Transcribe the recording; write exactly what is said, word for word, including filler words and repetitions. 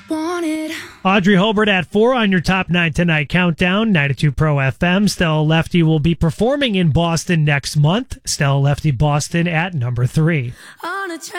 wanted. Audrey Hobart at four on your top nine tonight countdown. ninety-two Pro F M. Stella Lefty will be performing in Boston next month. Stella Lefty Boston at number three. On a